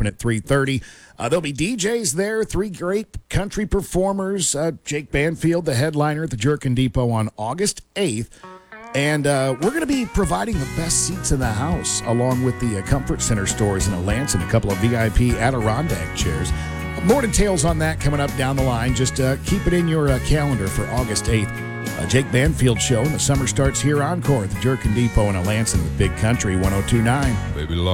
open at 3:30. There'll be DJs there, 3 great country performers. Jake Banfield, the headliner at the Jerkin Depot on August 8th. And we're going to be providing the best seats in the house, along with the Comfort Center stores in Alance and a couple of VIP Adirondack chairs. More details on that coming up down the line. Just keep it in your calendar for August 8th. Jake Banfield Show, and the summer starts here encore at the Jerkin Depot in Alance in the Big Country 102.9. Baby,